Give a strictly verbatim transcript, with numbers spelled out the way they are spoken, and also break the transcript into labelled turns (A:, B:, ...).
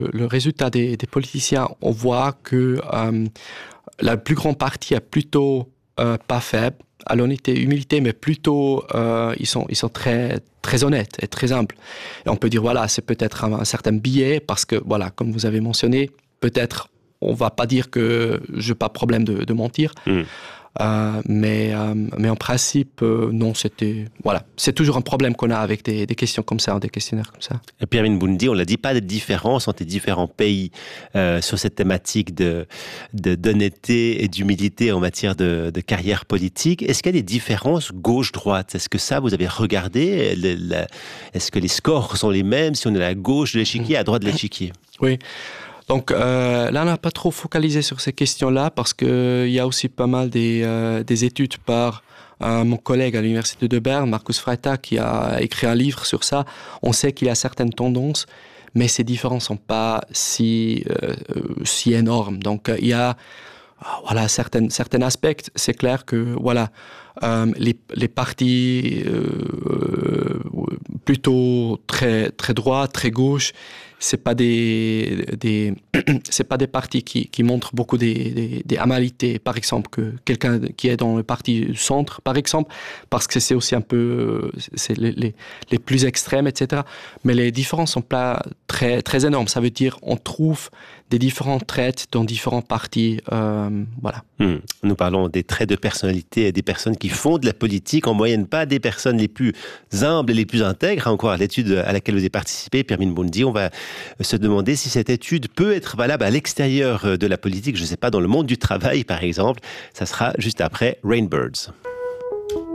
A: Le résultat des, des politiciens, on voit que euh, la plus grande partie est plutôt euh, pas faible à l'honnêteté, humilité, mais plutôt euh, ils sont ils sont très très honnêtes et très humbles. Et on peut dire voilà, c'est peut-être un, un certain biais parce que voilà, comme vous avez mentionné, peut-être on va pas dire que j'ai pas problème de, de mentir. Mmh. Euh, mais, euh, mais en principe, euh, non, c'était... Voilà. C'est toujours un problème qu'on a avec des, des questions comme ça, des questionnaires comme ça.
B: Et Pirmin Boundi, on ne l'a dit, pas de différence entre les différents pays euh, sur cette thématique de, de, d'honnêteté et d'humilité en matière de, de carrière politique. Est-ce qu'il y a des différences gauche-droite ? Est-ce que ça, vous avez regardé ? le, le, Est-ce que les scores sont les mêmes si on est à gauche de l'échiquier, à droite de l'échiquier ?
A: Oui. Donc euh, là, on n'a pas trop focalisé sur ces questions-là parce qu'il euh, y a aussi pas mal des, euh, des études par euh, mon collègue à l'université de Berne, Markus Freitag, qui a écrit un livre sur ça. On sait qu'il y a certaines tendances, mais ces différences ne sont pas si, euh, si énormes. Donc il y a voilà, certains, certains aspects. C'est clair que voilà, euh, les, les partis euh, plutôt très, très droits, très gauches, c'est pas des, des c'est pas des partis qui, qui montrent beaucoup des, des, des amalités, par exemple, que quelqu'un qui est dans le parti centre, par exemple, parce que c'est aussi un peu, c'est les, les, les plus extrêmes, et cetera. Mais les différences sont pas très, très énormes. Ça veut dire on trouve des différents traits dans différents partis, euh, voilà.
B: Mmh. Nous parlons des traits de personnalité et des personnes qui font de la politique, en moyenne pas des personnes les plus humbles et les plus intègres. Encore à l'étude à laquelle vous avez participé, Pirmin Boundi, on va se demander si cette étude peut être valable à l'extérieur de la politique, je ne sais pas, dans le monde du travail par exemple. Ça sera juste après Rainbirds.